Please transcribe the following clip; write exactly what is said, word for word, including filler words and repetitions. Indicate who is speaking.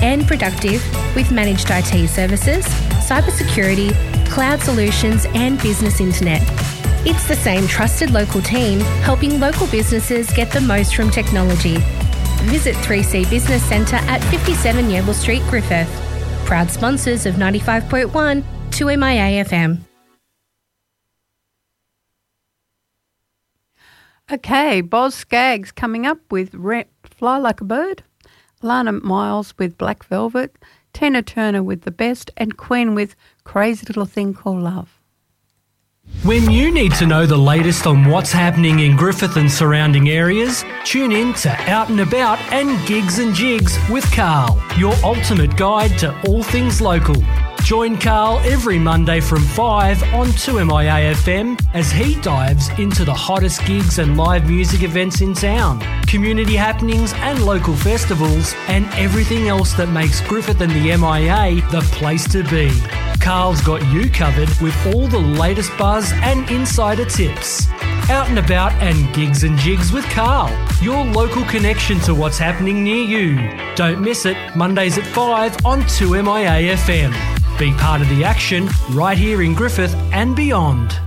Speaker 1: and productive with managed I T services, cybersecurity, cloud solutions and business internet. It's the same trusted local team helping local businesses get the most from technology. Visit three C Business Centre at fifty-seven Yeovil Street, Griffith. Proud sponsors of ninety-five point one two M I A F M.
Speaker 2: Okay, Boz Scaggs coming up with Re- Fly Like a Bird, Lana Miles with Black Velvet, Tina Turner with The Best, and Queen with Crazy Little Thing Called Love.
Speaker 3: When you need to know the latest on what's happening in Griffith and surrounding areas, tune in to Out and About and Gigs and Jigs with Carl, your ultimate guide to all things local. Join Carl every Monday from five on two M I A F M as he dives into the hottest gigs and live music events in town, community happenings and local festivals, and everything else that makes Griffith and the M I A the place to be. Carl's got you covered with all the latest buzz and insider tips. Out and About and Gigs and Jigs with Carl, your local connection to what's happening near you. Don't miss it, Mondays at five on two M I A F M. Be part of the action right here in Griffith and beyond.